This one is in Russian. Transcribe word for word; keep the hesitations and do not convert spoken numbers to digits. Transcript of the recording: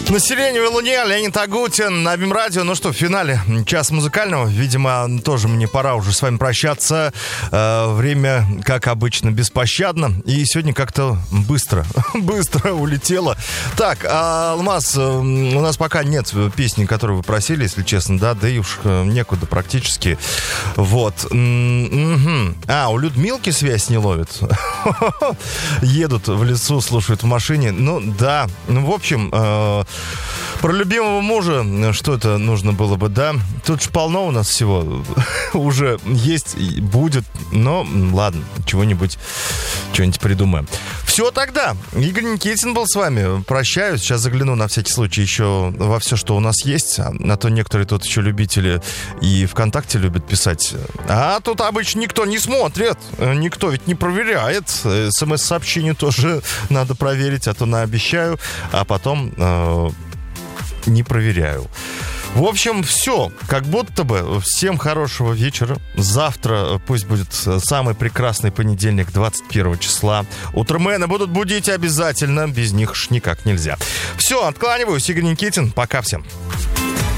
На Луне, Леонид Агутин на БИМ-радио. Ну что, в финале час музыкального. Видимо, тоже мне пора уже с вами прощаться. Э, время, как обычно, беспощадно. И сегодня как-то быстро, быстро улетело. Так, а, Алмаз, у нас пока нет песни, которую вы просили, если честно, да, да и уж некуда практически. Вот. М-м-м. А, у Людмилки связь не ловит. Едут в лесу, слушают в машине. Ну, да. Ну, в общем... Э, Про любимого мужа, что это нужно было бы, да? Тут же полно у нас всего уже есть, будет. Но ладно, чего-нибудь, что-нибудь придумаем. Все тогда. Игорь Никитин был с вами. Прощаюсь. Сейчас загляну на всякий случай еще во все, что у нас есть. А то некоторые тут еще любители и ВКонтакте любят писать. А тут обычно никто не смотрит. Никто ведь не проверяет. СМС-сообщение тоже надо проверить, а то наобещаю. А потом... Э- не проверяю. В общем, все. Как будто бы. Всем хорошего вечера. Завтра пусть будет самый прекрасный понедельник, двадцать первого числа. Утрмены будут будить обязательно. Без них ж никак нельзя. Все, откланиваюсь. Игорь Никитин. Пока всем.